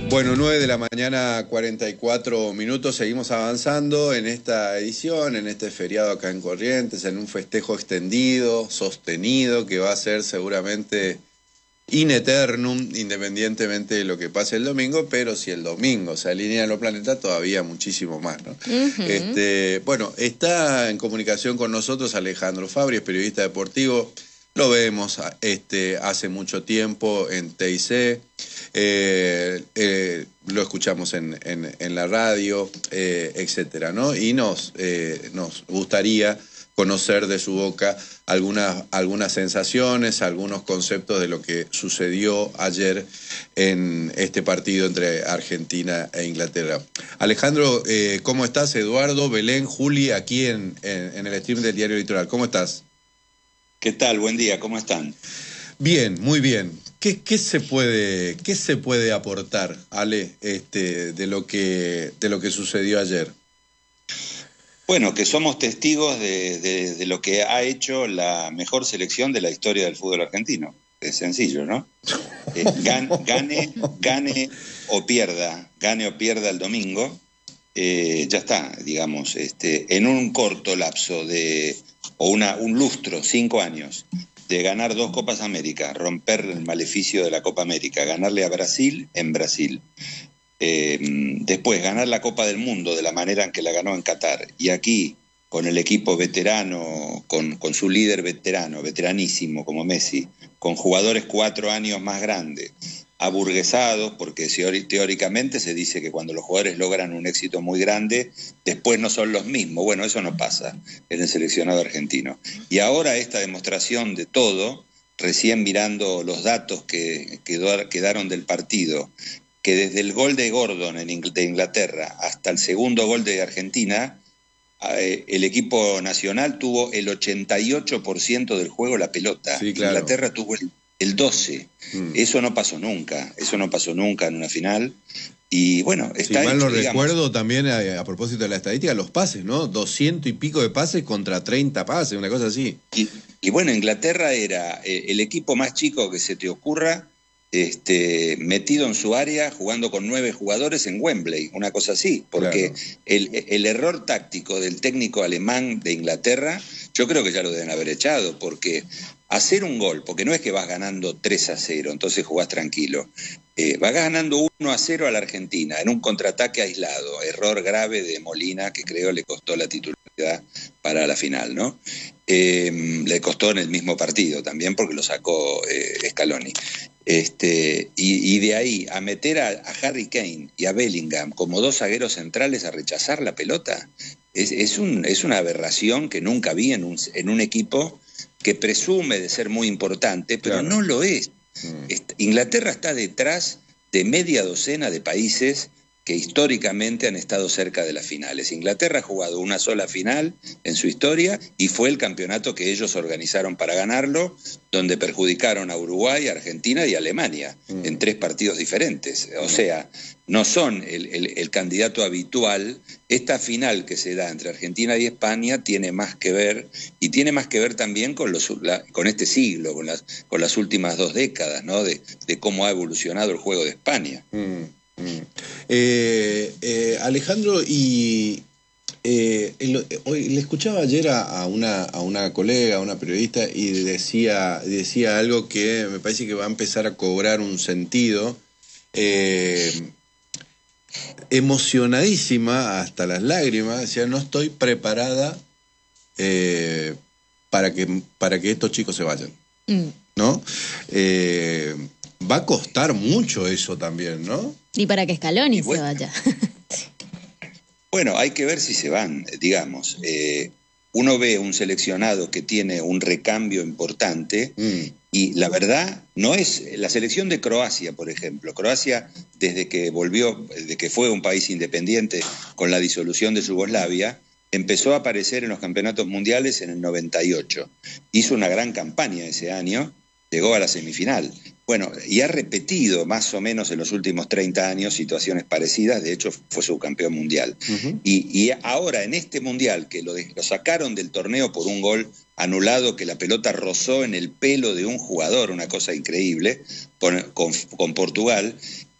Bueno, 9 de la mañana, 44 minutos. Seguimos avanzando en esta edición, en este feriado acá en Corrientes, en un festejo extendido, sostenido, que va a ser seguramente in eternum, independientemente de lo que pase el domingo, pero si el domingo se alinean los planetas, todavía muchísimo más, ¿no? Bueno, está en comunicación con nosotros Alejandro Fabri, es periodista deportivo. Lo vemos hace mucho tiempo en TIC, lo escuchamos en la radio, etcétera, ¿no? Y nos gustaría conocer de su boca algunas sensaciones, algunos conceptos de lo que sucedió ayer en este partido entre Argentina e Inglaterra. Alejandro, ¿cómo estás? Eduardo, Belén, Juli, aquí en el stream del Diario Litoral. ¿Cómo estás? ¿Qué tal? Buen día, ¿cómo están? Bien, muy bien. ¿Qué se puede aportar, Ale, de lo que sucedió ayer? Bueno, que somos testigos de lo que ha hecho la mejor selección de la historia del fútbol argentino. Es sencillo, ¿no? Gane o pierda el domingo, ya está, digamos, en un corto lapso un lustro, 5 años, de ganar 2 Copas América, romper el maleficio de la Copa América, ganarle a Brasil en Brasil. Después ganar la Copa del Mundo de la manera en que la ganó en Qatar, y aquí con el equipo veterano, con su líder veteranísimo como Messi, con jugadores 4 años más grandes, aburguesados, porque teóricamente se dice que cuando los jugadores logran un éxito muy grande, después no son los mismos. Bueno, eso no pasa en el seleccionado argentino. Y ahora esta demostración de todo, recién mirando los datos que quedaron del partido, que desde el gol de Gordon de Inglaterra hasta el segundo gol de Argentina, el equipo nacional tuvo el 88% del juego la pelota. Sí, claro. Inglaterra tuvo el 12%. Eso no pasó nunca en una final. Y bueno, está si mal no hecho, recuerdo, también a propósito de la estadística, los pases, ¿no? 200 y pico de pases contra 30 pases, una cosa así. Y bueno, Inglaterra era el equipo más chico que se te ocurra, metido en su área, jugando con 9 jugadores en Wembley, una cosa así, porque claro, el error táctico del técnico alemán de Inglaterra, yo creo que ya lo deben haber echado, porque hacer un gol, porque no es que vas ganando 3-0, entonces jugás tranquilo, vas ganando 1-0 a la Argentina, en un contraataque aislado, error grave de Molina, que creo le costó la titularidad para la final, ¿no? Le costó en el mismo partido también, porque lo sacó Scaloni. Y de ahí a meter a Harry Kane y a Bellingham como 2 zagueros centrales a rechazar la pelota, es una aberración que nunca vi en un equipo que presume de ser muy importante, pero claro, no lo es. Inglaterra está detrás de media docena de países que históricamente han estado cerca de las finales. Inglaterra ha jugado una sola final en su historia y fue el campeonato que ellos organizaron para ganarlo, donde perjudicaron a Uruguay, Argentina y Alemania en 3 partidos diferentes. O sea, no son el candidato habitual. Esta final que se da entre Argentina y España tiene más que ver, y tiene más que ver también con este siglo, con las últimas 2 décadas, ¿no? De cómo ha evolucionado el juego de España. Alejandro, hoy le escuchaba ayer a una colega, a una periodista, y decía algo que me parece que va a empezar a cobrar un sentido. Emocionadísima hasta las lágrimas, decía: no estoy preparada para que estos chicos se vayan, ¿no? Va a costar mucho eso también, ¿no? Y para que Scaloni se vaya. Bueno, hay que ver si se van, digamos. Uno ve un seleccionado que tiene un recambio importante y la verdad no es la selección de Croacia, por ejemplo. Croacia, desde que fue un país independiente con la disolución de Yugoslavia, empezó a aparecer en los campeonatos mundiales en el 98. Hizo una gran campaña ese año, llegó a la semifinal. Bueno, y ha repetido más o menos en los últimos 30 años situaciones parecidas, de hecho fue subcampeón mundial. Y ahora en este mundial, que lo sacaron del torneo por un gol anulado, que la pelota rozó en el pelo de un jugador, una cosa increíble, con Portugal,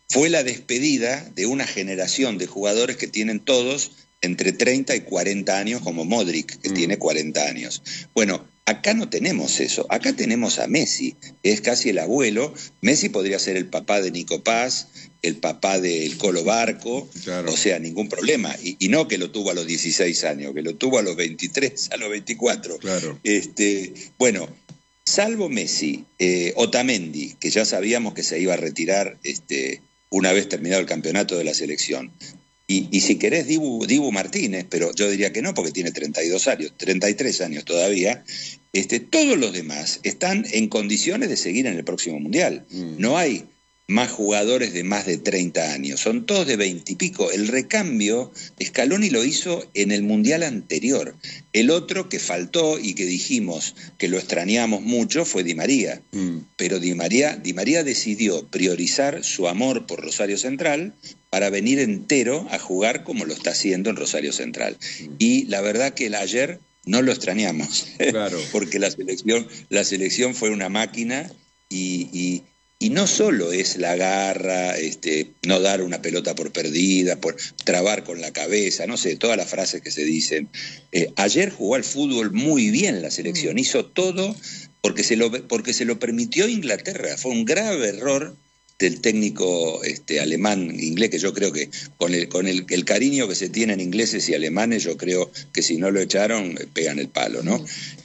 fue la despedida de una generación de jugadores que tienen todos entre 30 y 40 años, como Modric, que tiene 40 años. Bueno, acá no tenemos eso. Acá tenemos a Messi, que es casi el abuelo. Messi podría ser el papá de Nico Paz, el papá del Colo Barco, claro. O sea, ningún problema. Y no que lo tuvo a los 16 años, que lo tuvo a los 23, a los 24. Claro. Bueno, salvo Messi, Otamendi, que ya sabíamos que se iba a retirar una vez terminado el campeonato de la selección. Y si querés, Dibu Martínez, pero yo diría que no, porque tiene 32 años, 33 años todavía. Todos los demás están en condiciones de seguir en el próximo Mundial. No hay más jugadores de más de 30 años, son todos de 20 y pico. El recambio, Scaloni lo hizo en el Mundial anterior. El otro que faltó y que dijimos que lo extrañamos mucho fue Di María. Pero Di María decidió priorizar su amor por Rosario Central para venir entero a jugar como lo está haciendo en Rosario Central. Y la verdad que ayer no lo extrañamos, claro. Porque la selección fue una máquina y no solo es la garra, no dar una pelota por perdida, por trabar con la cabeza, no sé, todas las frases que se dicen. Ayer jugó al fútbol muy bien la selección, hizo todo porque se lo permitió Inglaterra. Fue un grave error del técnico alemán, inglés, que yo creo que con el cariño que se tienen ingleses y alemanes, yo creo que si no lo echaron, pegan el palo, ¿no?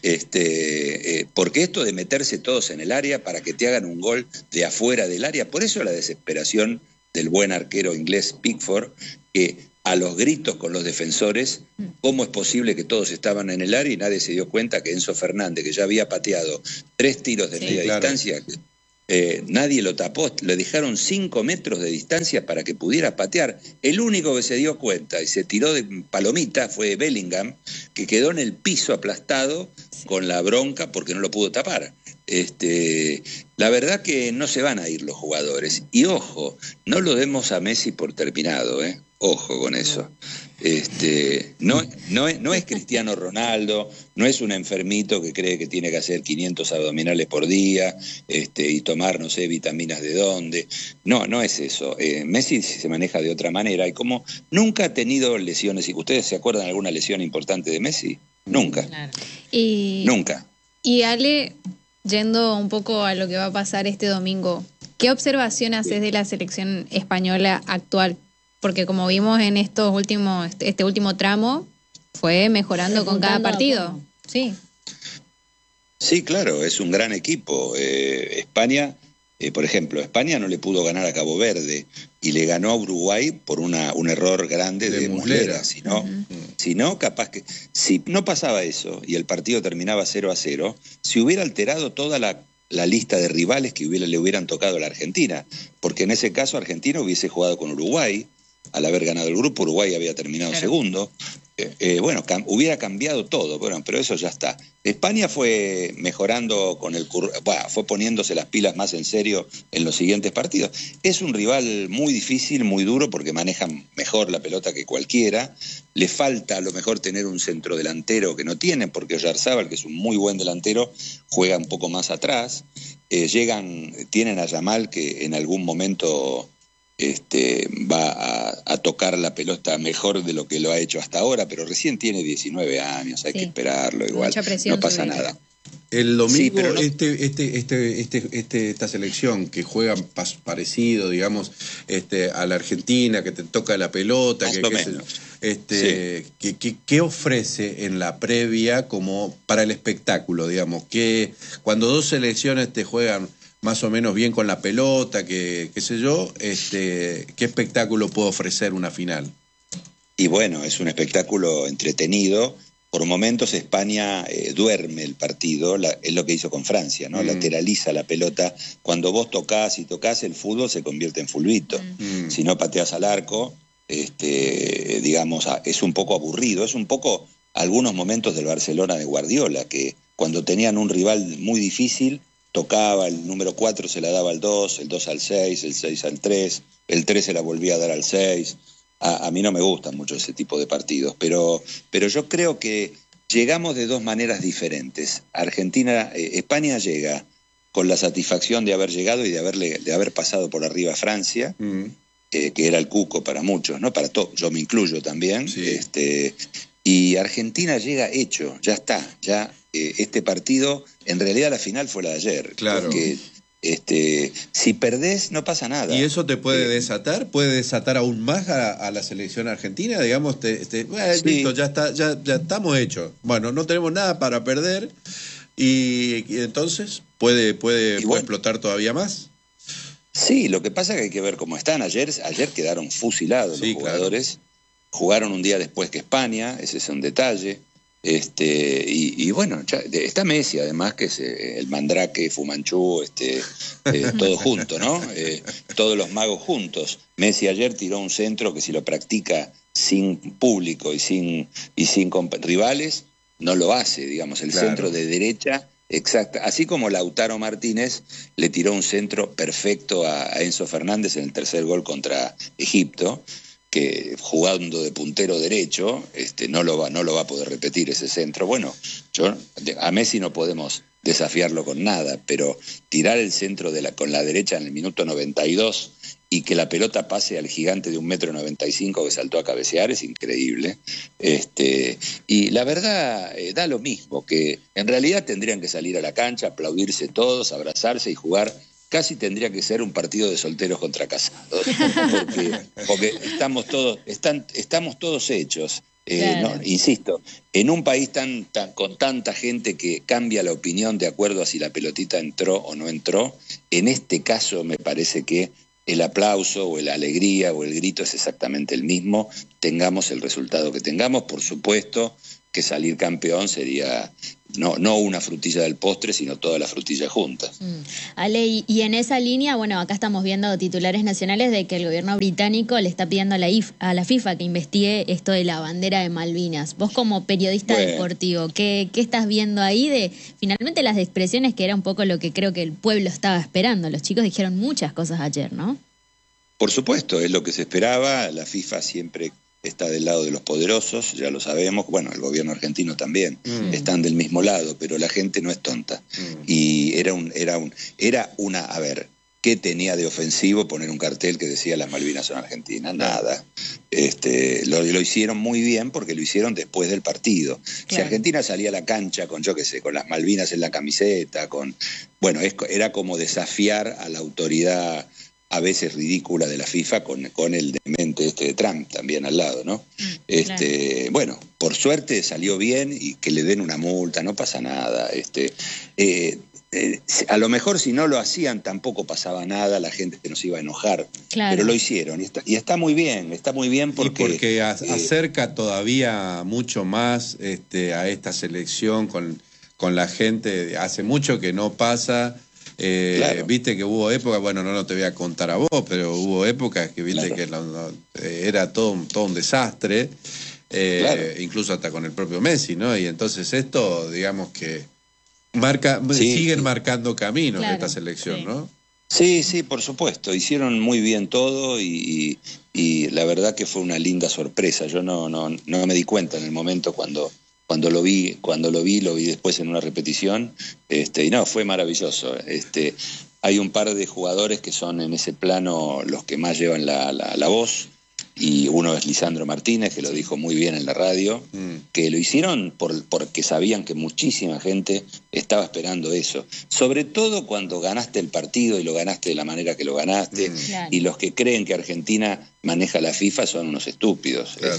Porque esto de meterse todos en el área para que te hagan un gol de afuera del área, por eso la desesperación del buen arquero inglés Pickford, que a los gritos con los defensores, ¿cómo es posible que todos estaban en el área y nadie se dio cuenta que Enzo Fernández, que ya había pateado 3 tiros de media distancia, nadie lo tapó, le dejaron 5 metros de distancia para que pudiera patear? El único que se dio cuenta y se tiró de palomita fue Bellingham, que quedó en el piso aplastado con la bronca porque no lo pudo tapar. La verdad que no se van a ir los jugadores. Y ojo, no lo demos a Messi por terminado, ojo con eso. No es Cristiano Ronaldo, no es un enfermito que cree que tiene que hacer 500 abdominales por día y tomar, no sé, vitaminas de dónde. No es eso. Messi se maneja de otra manera y como nunca ha tenido lesiones. ¿Ustedes se acuerdan de alguna lesión importante de Messi? Nunca. Claro. Nunca. Y Ale, yendo un poco a lo que va a pasar este domingo, ¿qué observación haces de la selección española actual? Porque como vimos en este último tramo, fue mejorando con cada partido. Sí. Sí, claro, es un gran equipo. España, por ejemplo, España no le pudo ganar a Cabo Verde y le ganó a Uruguay por un error grande de Muslera. Si no, capaz que si no pasaba eso y el partido terminaba 0-0, se hubiera alterado toda la lista de rivales que le hubieran tocado a la Argentina, porque en ese caso Argentina hubiese jugado con Uruguay. Al haber ganado el grupo, Uruguay había terminado segundo. Hubiera cambiado todo, pero eso ya está. España fue mejorando fue poniéndose las pilas más en serio en los siguientes partidos. Es un rival muy difícil, muy duro, porque manejan mejor la pelota que cualquiera. Le falta a lo mejor tener un centrodelantero que no tienen, porque Oyarzábal, que es un muy buen delantero, juega un poco más atrás. Tienen a Yamal, que en algún momento va a tocar la pelota mejor de lo que lo ha hecho hasta ahora, pero recién tiene 19 años, hay que esperarlo igual, no pasa nada. El domingo, esta selección que juega parecido, digamos, a la Argentina, que te toca la pelota, ¿qué ofrece en la previa como para el espectáculo, digamos? Que cuando dos selecciones te juegan más o menos bien con la pelota, qué sé yo, ¿qué espectáculo puede ofrecer una final? Y bueno, es un espectáculo entretenido. Por momentos España duerme el partido, es lo que hizo con Francia, ¿no? Lateraliza la pelota. Cuando vos tocás el fútbol se convierte en fulbito. Si no pateás al arco, digamos, es un poco aburrido. Es un poco algunos momentos del Barcelona de Guardiola, que cuando tenían un rival muy difícil, tocaba, el número 4 se la daba al 2, el 2 al 6, el 6 al 3, el 3 se la volvía a dar al 6. A mí no me gustan mucho ese tipo de partidos, pero yo creo que llegamos de dos maneras diferentes. España llega con la satisfacción de haber llegado y de haber pasado por arriba a Francia, que era el cuco para muchos, ¿no? Para todos, yo me incluyo también. Sí. Y Argentina llega hecho, ya está, ya este partido, en realidad la final fue la de ayer. Claro. Porque si perdés no pasa nada. ¿Y eso te puede desatar? ¿Puede desatar aún más a la selección argentina? Digamos, Sí. listo, ya estamos hechos. Bueno, no tenemos nada para perder y entonces puede explotar todavía más. Sí, lo que pasa es que hay que ver cómo están. Ayer quedaron fusilados los jugadores. Claro. Jugaron un día después que España, ese es un detalle. Y bueno, ya, está Messi además, que es el Mandrake, Fumanchu, todo junto, ¿no? Todos los magos juntos. Messi ayer tiró un centro que si lo practica sin público y sin rivales, no lo hace, digamos, el centro de derecha, exacta. Así como Lautaro Martínez le tiró un centro perfecto a Enzo Fernández en el tercer gol contra Egipto, que jugando de puntero derecho, no lo va a poder repetir ese centro. Bueno, a Messi no podemos desafiarlo con nada, pero tirar el centro con la derecha en el minuto 92 y que la pelota pase al gigante de 1,95 m que saltó a cabecear es increíble. Y la verdad da lo mismo, que en realidad tendrían que salir a la cancha, aplaudirse todos, abrazarse y jugar. Casi tendría que ser un partido de solteros contra casados, porque estamos todos hechos. Claro. No, insisto, en un país con tanta gente que cambia la opinión de acuerdo a si la pelotita entró o no entró, en este caso me parece que el aplauso o la alegría o el grito es exactamente el mismo, tengamos el resultado que tengamos. Por supuesto que salir campeón sería no una frutilla del postre, sino todas las frutillas juntas. Ale, y en esa línea, bueno, acá estamos viendo titulares nacionales de que el gobierno británico le está pidiendo a la FIFA que investigue esto de la bandera de Malvinas. Vos como periodista deportivo, ¿qué estás viendo ahí de finalmente las expresiones, que era un poco lo que creo que el pueblo estaba esperando? Los chicos dijeron muchas cosas ayer, ¿no? Por supuesto, es lo que se esperaba. La FIFA siempre está del lado de los poderosos, ya lo sabemos. Bueno, el gobierno argentino también están del mismo lado, pero la gente no es tonta. Y a ver, ¿qué tenía de ofensivo poner un cartel que decía las Malvinas son argentinas? Nada. Lo hicieron muy bien porque lo hicieron después del partido. Claro. Si Argentina salía a la cancha con, con las Malvinas en la camiseta, era como desafiar a la autoridad a veces ridícula de la FIFA con el demente de Trump también al lado, ¿no? Claro. Bueno, por suerte salió bien y que le den una multa, no pasa nada. A lo mejor si no lo hacían tampoco pasaba nada, la gente nos iba a enojar, claro. Pero lo hicieron y está muy bien porque acerca todavía mucho más a esta selección con la gente. Hace mucho que no pasa. Claro. Viste que hubo épocas, bueno, no te voy a contar a vos, pero hubo épocas que viste claro. Que era todo un desastre, claro. Incluso hasta con el propio Messi, ¿no? Y entonces esto, digamos que siguen marcando caminos, claro. Esta selección, sí. ¿No? Sí, por supuesto, hicieron muy bien todo y la verdad que fue una linda sorpresa. Yo no me di cuenta en el momento cuando lo vi después en una repetición, y no, fue maravilloso. Hay un par de jugadores que son en ese plano los que más llevan la voz, y uno es Lisandro Martínez, que lo dijo muy bien en la radio, que lo hicieron porque sabían que muchísima gente estaba esperando eso, sobre todo cuando ganaste el partido y lo ganaste de la manera que lo ganaste, claro. Y los que creen que Argentina maneja la FIFA son unos estúpidos. Claro.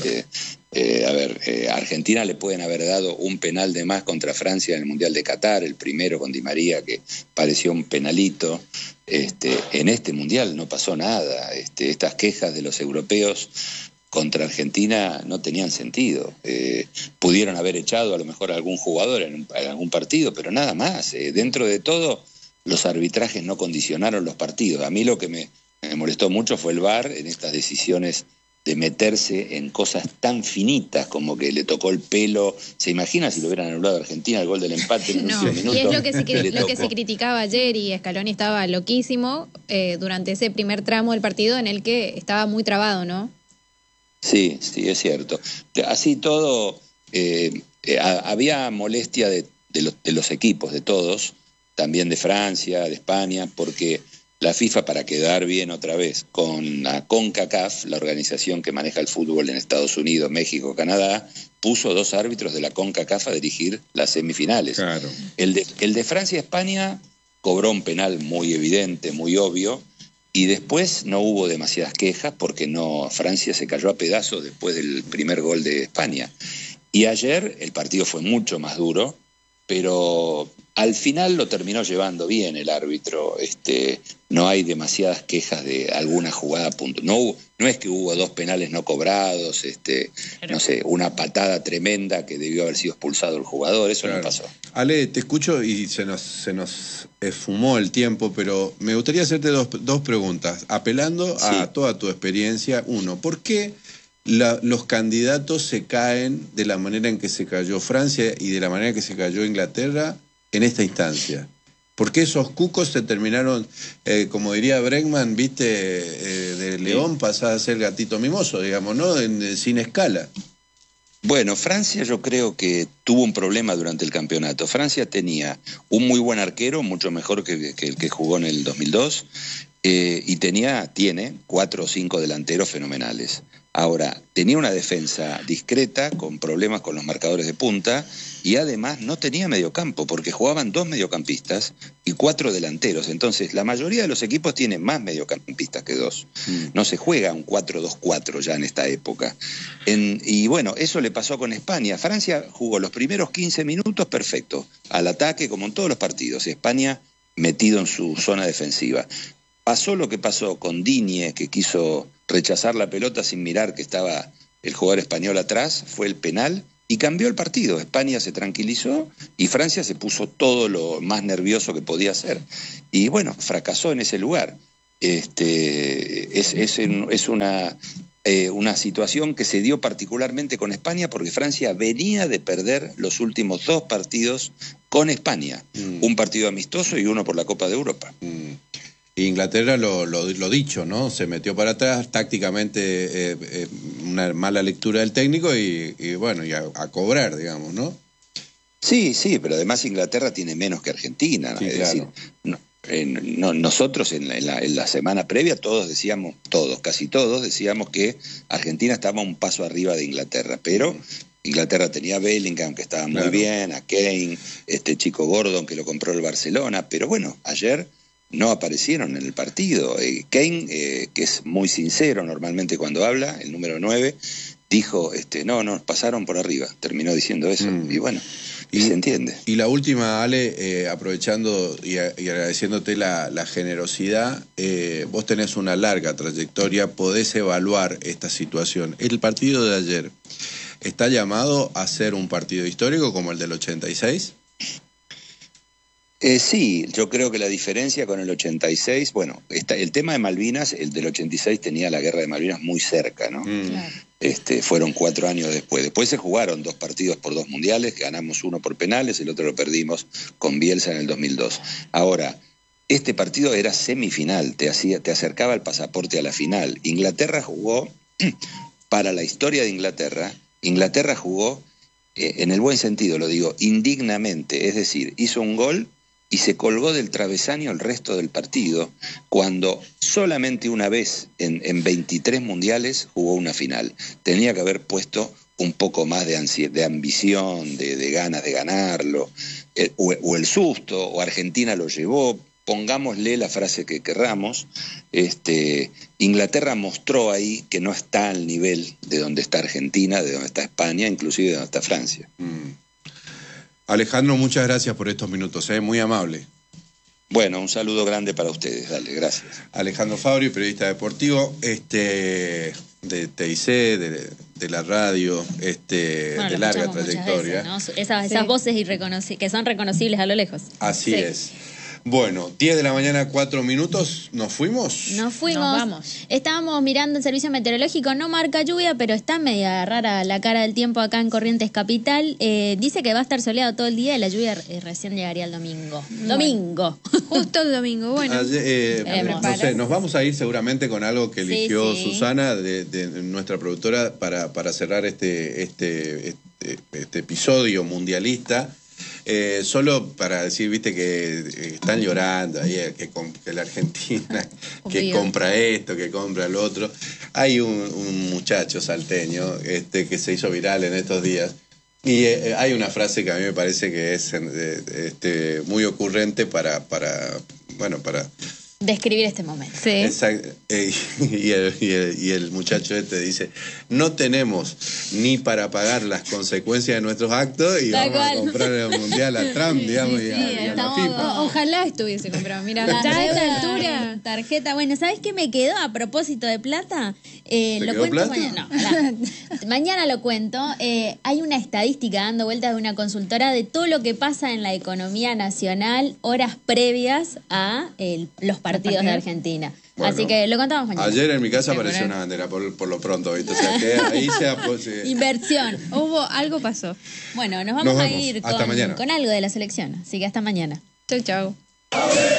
Argentina le pueden haber dado un penal de más contra Francia en el Mundial de Qatar, el primero con Di María, que pareció un penalito. En este Mundial no pasó nada. Estas quejas de los europeos contra Argentina no tenían sentido. Pudieron haber echado a lo mejor a algún jugador en algún partido, pero nada más. Dentro de todo, los arbitrajes no condicionaron los partidos. A mí lo que me molestó mucho fue el VAR en estas decisiones de meterse en cosas tan finitas como que le tocó el pelo. ¿Se imagina si lo hubieran anulado a Argentina el gol del empate en el último minuto? Y es lo que se criticaba ayer, y Scaloni estaba loquísimo durante ese primer tramo del partido en el que estaba muy trabado, ¿no? Sí, es cierto. Así todo, había molestia de los equipos, de todos, también de Francia, de España, porque la FIFA, para quedar bien otra vez con la CONCACAF, la organización que maneja el fútbol en Estados Unidos, México, Canadá, puso 2 árbitros de la CONCACAF a dirigir las semifinales. Claro. El de Francia-España cobró un penal muy evidente, muy obvio, y después no hubo demasiadas quejas porque Francia se cayó a pedazos después del primer gol de España. Y ayer el partido fue mucho más duro, pero al final lo terminó llevando bien el árbitro. No hay demasiadas quejas de alguna jugada. No es que hubo 2 penales no cobrados, no sé, una patada tremenda que debió haber sido expulsado el jugador, eso no pasó. Ale, te escucho y se nos esfumó el tiempo, pero me gustaría hacerte dos preguntas, apelando a toda tu experiencia. Uno, ¿por qué los candidatos se caen de la manera en que se cayó Francia y de la manera en que se cayó Inglaterra en esta instancia? ¿Por qué esos cucos se terminaron, como diría Bregman, viste, de león pasás a ser gatito mimoso, digamos, ¿no? Sin escala. Bueno, Francia yo creo que tuvo un problema durante el campeonato. Francia tenía un muy buen arquero, mucho mejor que el que jugó en el 2002, y tiene 4 o 5 delanteros fenomenales. Ahora, tenía una defensa discreta, con problemas con los marcadores de punta, y además no tenía mediocampo, porque jugaban 2 mediocampistas y 4 delanteros. Entonces, la mayoría de los equipos tienen más mediocampistas que 2. No se juega un 4-2-4 ya en esta época. Y bueno, eso le pasó con España. Francia jugó los primeros 15 minutos perfecto, al ataque como en todos los partidos. España metido en su zona defensiva. Pasó lo que pasó con Digne, que quiso rechazar la pelota sin mirar que estaba el jugador español atrás, fue el penal y cambió el partido. España se tranquilizó y Francia se puso todo lo más nervioso que podía hacer. Y bueno, fracasó en ese lugar. Es una situación que se dio particularmente con España porque Francia venía de perder los últimos 2 partidos con España. Un partido amistoso y uno por la Copa de Europa. Inglaterra, lo dicho, ¿no? Se metió para atrás, tácticamente una mala lectura del técnico y bueno, y a cobrar, digamos, ¿no? Sí, pero además Inglaterra tiene menos que Argentina. Sí, es claro. decir, nosotros en la semana previa casi todos decíamos que Argentina estaba un paso arriba de Inglaterra, pero Inglaterra tenía a Bellingham, que estaba muy bien, a Kane, chico Gordon que lo compró el Barcelona, pero bueno, ayer no aparecieron en el partido. Kane, que es muy sincero normalmente cuando habla, el número 9, dijo, no, pasaron por arriba, terminó diciendo eso, y bueno, y se entiende. Y la última, Ale, aprovechando y agradeciéndote la generosidad, vos tenés una larga trayectoria, podés evaluar esta situación. El partido de ayer, ¿está llamado a ser un partido histórico como el del 86? Sí, yo creo que la diferencia con el 86, bueno, el tema de Malvinas, el del 86 tenía la guerra de Malvinas muy cerca, ¿no? Claro. Fueron 4 años después. Después se jugaron 2 partidos por 2 mundiales, ganamos uno por penales, el otro lo perdimos con Bielsa en el 2002. Ahora, este partido era semifinal, te acercaba el pasaporte a la final. Inglaterra jugó, para la historia de Inglaterra jugó, en el buen sentido lo digo, indignamente, es decir, hizo un gol y se colgó del travesaño el resto del partido, cuando solamente una vez en 23 mundiales jugó una final. Tenía que haber puesto un poco más de ambición, de ganas de ganarlo, o el susto, o Argentina lo llevó, pongámosle la frase que querramos. Inglaterra mostró ahí que no está al nivel de donde está Argentina, de donde está España, inclusive de donde está Francia. Alejandro, muchas gracias por estos minutos, muy amable. Bueno, un saludo grande para ustedes, dale, gracias. Alejandro Fabri, periodista deportivo, de TIC, de la radio, de larga trayectoria. Veces, ¿no? Esas voces que son reconocibles a lo lejos. Así es. Bueno, 10 de la mañana, 4 minutos, ¿nos fuimos? Nos vamos. Estábamos mirando el servicio meteorológico, no marca lluvia, pero está media rara la cara del tiempo acá en Corrientes Capital. Dice que va a estar soleado todo el día y la lluvia recién llegaría el domingo. Domingo. Justo el domingo, bueno. No sé, nos vamos a ir seguramente con algo que eligió Susana, de nuestra productora, para cerrar este episodio mundialista. Solo para decir, viste, que están llorando ahí, que la Argentina, que compra esto, que compra lo otro. Hay un muchacho salteño que se hizo viral en estos días. Y hay una frase que a mí me parece que es muy ocurrente para describir este momento. Sí. Exacto. Y el muchacho dice, no tenemos ni para pagar las consecuencias de nuestros actos y vamos a comprar el Mundial a Trump, digamos, y a la FIFA. Ojalá estuviese comprado. Mira, ya a esta altura. Tarjeta. Bueno, ¿sabes qué me quedó a propósito de plata? Lo quedó cuento plata? mañana. No, mañana lo cuento. Hay una estadística dando vueltas de una consultora de todo lo que pasa en la economía nacional horas previas a los partidos de Argentina. Bueno, así que lo contamos mañana. Ayer en mi casa apareció una bandera por lo pronto, ¿viste? O sea que ahí Inversión. Algo pasó. Bueno, nos vamos a vemos. ir Hasta mañana. con algo de la selección. Así que hasta mañana. Chau, chau.